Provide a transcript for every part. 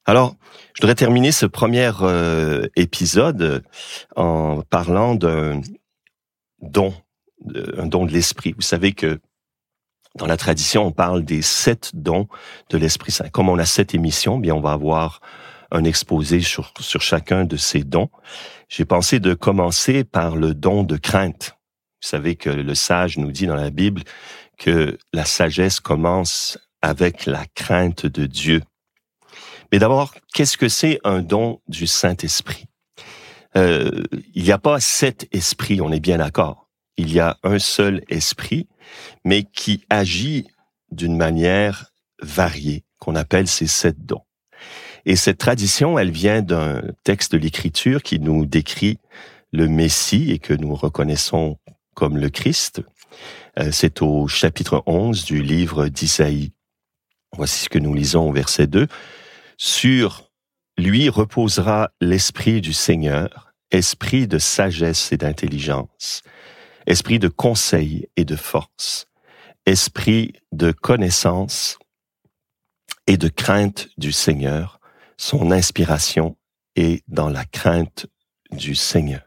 Alors, je voudrais terminer ce premier épisode en parlant d'un don, un don de l'Esprit. Vous savez que dans la tradition, on parle des 7 dons de l'Esprit Saint. Comme on a 7 émissions, bien on va avoir un exposé sur chacun de ces dons. J'ai pensé de commencer par le don de crainte. Vous savez que le sage nous dit dans la Bible que la sagesse commence avec la crainte de Dieu. Mais d'abord, qu'est-ce que c'est un don du Saint-Esprit? Il n'y a pas 7 esprits, on est bien d'accord. Il y a un seul esprit, mais qui agit d'une manière variée, qu'on appelle ces 7 dons. Et cette tradition, elle vient d'un texte de l'Écriture qui nous décrit le Messie et que nous reconnaissons comme le Christ. C'est au chapitre 11 du livre d'Isaïe. Voici ce que nous lisons au verset 2. Sur lui reposera l'esprit du Seigneur, esprit de sagesse et d'intelligence, esprit de conseil et de force, esprit de connaissance et de crainte du Seigneur. Son inspiration est dans la crainte du Seigneur.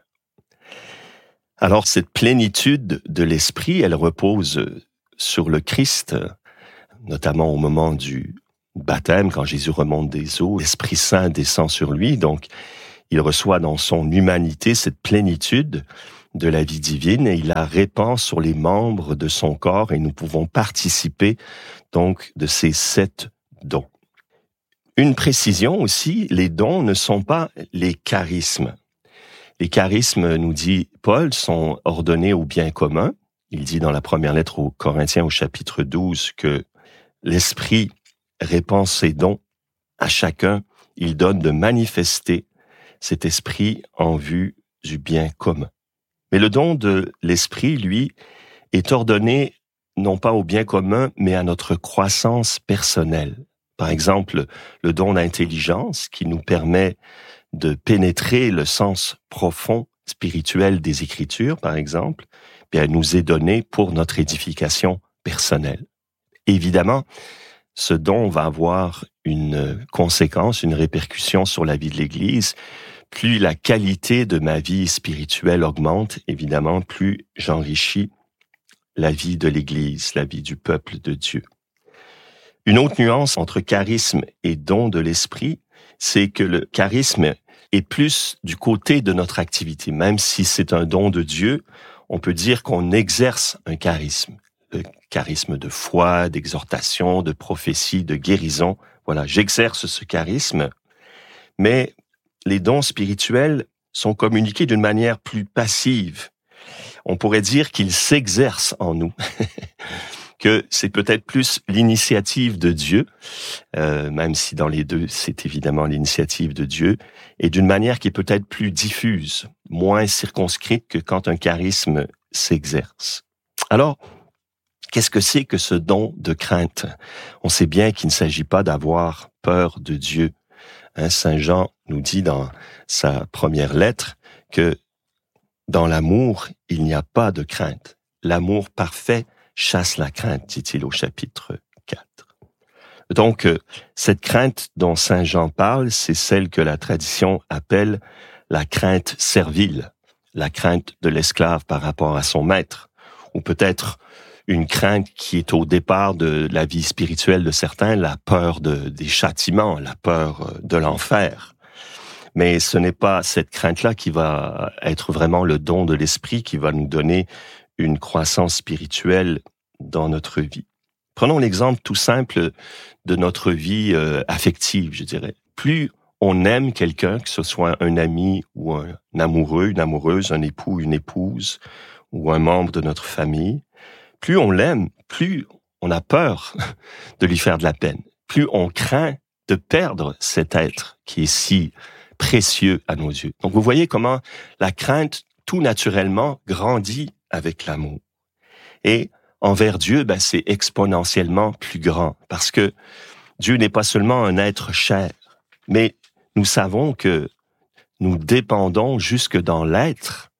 Alors, cette plénitude de l'esprit, elle repose sur le Christ, notamment au moment du baptême, quand Jésus remonte des eaux, l'Esprit Saint descend sur lui, donc il reçoit dans son humanité cette plénitude de la vie divine et il la répand sur les membres de son corps et nous pouvons participer donc de ces 7 dons. Une précision aussi, les dons ne sont pas les charismes. Les charismes, nous dit Paul, sont ordonnés au bien commun. Il dit dans la première lettre aux Corinthiens au chapitre 12 que l'Esprit répand ses dons à chacun. Il donne de manifester cet esprit en vue du bien commun. Mais le don de l'Esprit, lui, est ordonné non pas au bien commun, mais à notre croissance personnelle. Par exemple, le don d'intelligence qui nous permet de pénétrer le sens profond spirituel des Écritures, par exemple, bien, elle nous est donné pour notre édification personnelle. Évidemment, ce don va avoir une conséquence, une répercussion sur la vie de l'Église. Plus la qualité de ma vie spirituelle augmente, évidemment, plus j'enrichis la vie de l'Église, la vie du peuple de Dieu. Une autre nuance entre charisme et don de l'Esprit, c'est que le charisme est plus du côté de notre activité. Même si c'est un don de Dieu, on peut dire qu'on exerce un charisme. Le charisme de foi, d'exhortation, de prophétie, de guérison. Voilà, j'exerce ce charisme. Mais les dons spirituels sont communiqués d'une manière plus passive. On pourrait dire qu'ils s'exercent en nous. Que c'est peut-être plus l'initiative de Dieu, même si dans les deux, c'est évidemment l'initiative de Dieu, et d'une manière qui est peut-être plus diffuse, moins circonscrite que quand un charisme s'exerce. Alors, qu'est-ce que c'est que ce don de crainte? On sait bien qu'il ne s'agit pas d'avoir peur de Dieu. Saint Jean nous dit dans sa première lettre que dans l'amour, il n'y a pas de crainte. L'amour parfait chasse la crainte, dit-il au chapitre 4. Donc, cette crainte dont Saint Jean parle, c'est celle que la tradition appelle la crainte servile, la crainte de l'esclave par rapport à son maître, ou peut-être une crainte qui est au départ de la vie spirituelle de certains, la peur des châtiments, la peur de l'enfer. Mais ce n'est pas cette crainte-là qui va être vraiment le don de l'Esprit qui va nous donner une croissance spirituelle dans notre vie. Prenons l'exemple tout simple de notre vie affective, je dirais. Plus on aime quelqu'un, que ce soit un ami ou un amoureux, une amoureuse, un époux, une épouse, ou un membre de notre famille, plus on l'aime, plus on a peur de lui faire de la peine. Plus on craint de perdre cet être qui est si précieux à nos yeux. Donc vous voyez comment la crainte, tout naturellement, grandit avec l'amour. Et envers Dieu, c'est exponentiellement plus grand, parce que Dieu n'est pas seulement un être cher, mais nous savons que nous dépendons jusque dans l'être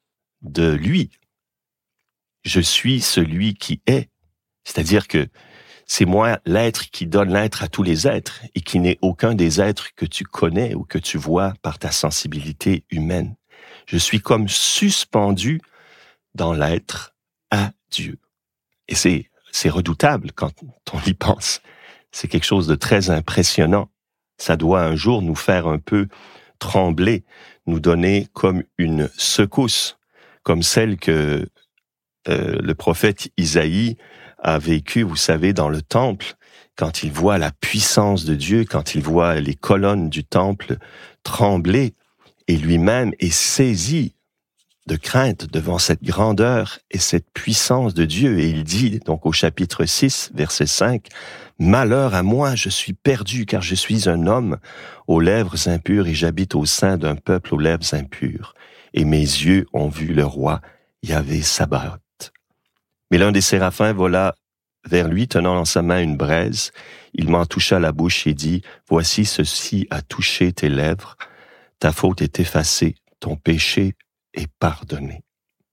de lui. Je suis celui qui est. C'est-à-dire que C'est moi l'être qui donne l'être à tous les êtres et qui n'est aucun des êtres que tu connais ou que tu vois par ta sensibilité humaine. Je suis comme suspendu dans l'être à Dieu. Et c'est redoutable quand on y pense. C'est quelque chose de très impressionnant. Ça doit un jour nous faire un peu trembler, nous donner comme une secousse, comme celle que le prophète Isaïe a vécu, vous savez, dans le temple, quand il voit la puissance de Dieu, quand il voit les colonnes du temple trembler, et lui-même est saisi de crainte devant cette grandeur et cette puissance de Dieu. Et il dit, donc au chapitre 6, verset 5, « Malheur à moi, je suis perdu, car je suis un homme aux lèvres impures et j'habite au sein d'un peuple aux lèvres impures. Et mes yeux ont vu le roi Yahvé Sabaoth. » Mais l'un des séraphins vola vers lui, tenant dans sa main une braise. Il m'en toucha la bouche et dit, « Voici ceci a touché tes lèvres. Ta faute est effacée, ton péché est pardonné. »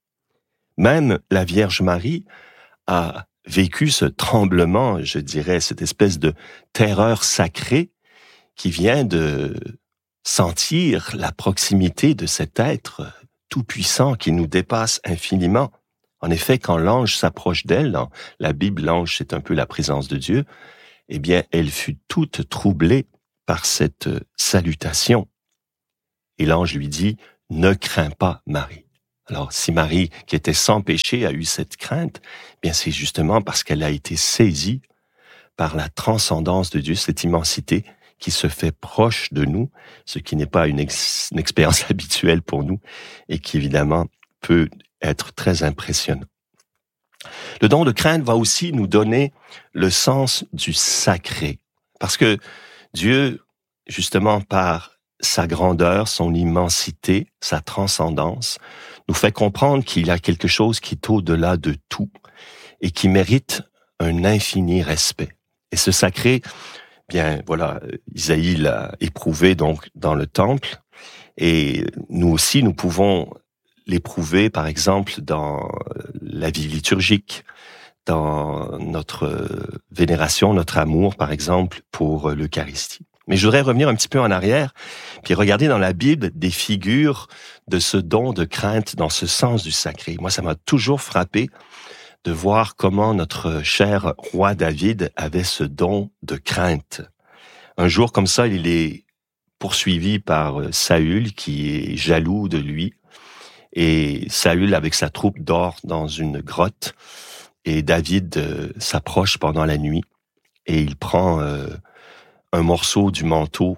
Même la Vierge Marie a vécu ce tremblement, je dirais, cette espèce de terreur sacrée qui vient de sentir la proximité de cet être tout-puissant qui nous dépasse infiniment. En effet, quand l'ange s'approche d'elle, dans la Bible, l'ange, c'est un peu la présence de Dieu, eh bien, elle fut toute troublée par cette salutation. Et l'ange lui dit, « Ne crains pas, Marie. » Alors, si Marie, qui était sans péché, a eu cette crainte, eh bien, c'est justement parce qu'elle a été saisie par la transcendance de Dieu, cette immensité qui se fait proche de nous, ce qui n'est pas une expérience habituelle pour nous et qui, évidemment, peut être très impressionnant. Le don de crainte va aussi nous donner le sens du sacré. Parce que Dieu, justement, par sa grandeur, son immensité, sa transcendance, nous fait comprendre qu'il y a quelque chose qui est au-delà de tout et qui mérite un infini respect. Et ce sacré, bien, voilà, Isaïe l'a éprouvé donc dans le temple et nous aussi, nous pouvons l'éprouver, par exemple, dans la vie liturgique, dans notre vénération, notre amour, par exemple, pour l'Eucharistie. Mais je voudrais revenir un petit peu en arrière, puis regarder dans la Bible des figures de ce don de crainte dans ce sens du sacré. Moi, ça m'a toujours frappé de voir comment notre cher roi David avait ce don de crainte. Un jour comme ça, il est poursuivi par Saül, qui est jaloux de lui. Et Saül, avec sa troupe, dort dans une grotte. Et David s'approche pendant la nuit et il prend un morceau du manteau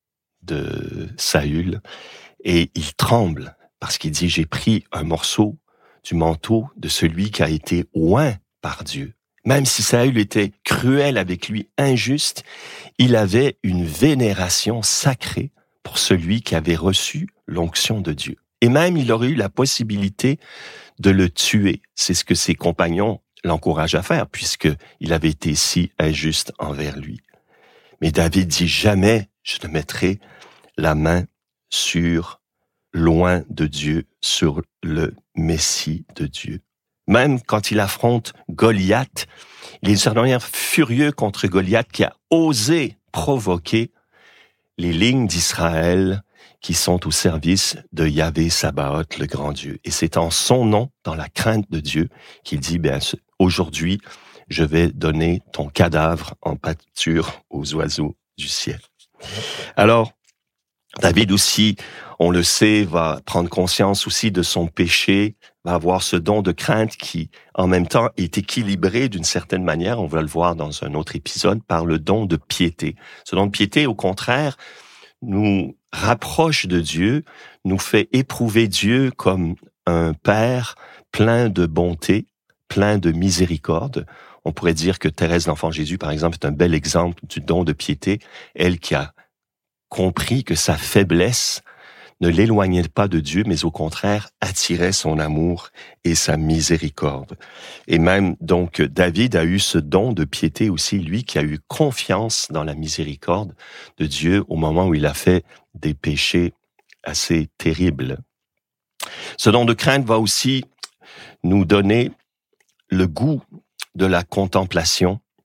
de Saül et il tremble parce qu'il dit « J'ai pris un morceau du manteau de celui qui a été oint par Dieu. » Même si Saül était cruel avec lui, injuste, il avait une vénération sacrée pour celui qui avait reçu l'onction de Dieu. Et même, il aurait eu la possibilité de le tuer. C'est ce que ses compagnons l'encouragent à faire, puisqu'il avait été si injuste envers lui. Mais David dit, jamais je ne mettrai la main sur loin de Dieu, sur le Messie de Dieu. Même quand il affronte Goliath, il est d'une certaine manière furieux contre Goliath qui a osé provoquer les lignes d'Israël qui sont au service de Yahvé Sabaoth, le grand Dieu. Et c'est en son nom, dans la crainte de Dieu, qu'il dit, aujourd'hui, je vais donner ton cadavre en pâture aux oiseaux du ciel. Alors, David aussi, on le sait, va prendre conscience aussi de son péché, va avoir ce don de crainte qui, en même temps, est équilibré d'une certaine manière, on va le voir dans un autre épisode, par le don de piété. Ce don de piété, au contraire, nous rapproche de Dieu, nous fait éprouver Dieu comme un Père plein de bonté, plein de miséricorde. On pourrait dire que Thérèse l'Enfant Jésus, par exemple, est un bel exemple du don de piété, elle qui a compris que sa faiblesse ne l'éloignait pas de Dieu, mais au contraire attirait son amour et sa miséricorde. Et même donc David a eu ce don de piété aussi, lui qui a eu confiance dans la miséricorde de Dieu au moment où il a fait des péchés assez terribles. Ce don de crainte va aussi nous donner le goût de la contemplation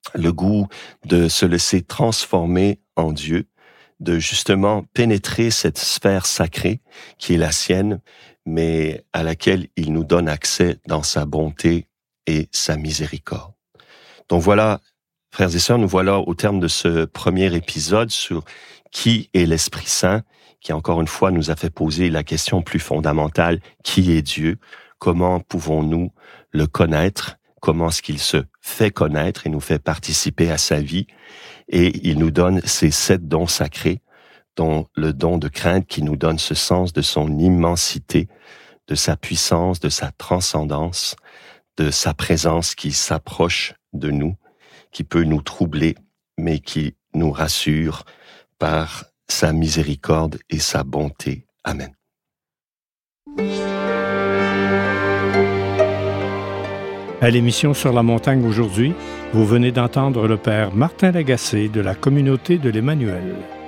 le goût de se laisser transformer en Dieu, de justement pénétrer cette sphère sacrée qui est la sienne, mais à laquelle il nous donne accès dans sa bonté et sa miséricorde. Donc voilà, frères et sœurs, nous voilà au terme de ce premier épisode sur qui est l'Esprit Saint, qui encore une fois nous a fait poser la question plus fondamentale, qui est Dieu? Comment pouvons-nous le connaître? Comment est-ce qu'il se fait connaître et nous fait participer à sa vie? Et il nous donne ces 7 dons sacrés, dont le don de crainte qui nous donne ce sens de son immensité, de sa puissance, de sa transcendance, de sa présence qui s'approche de nous, qui peut nous troubler, mais qui nous rassure par sa miséricorde et sa bonté. Amen. À l'émission Sur la montagne aujourd'hui, vous venez d'entendre le Père Martin Lagacé de la communauté de l'Emmanuel.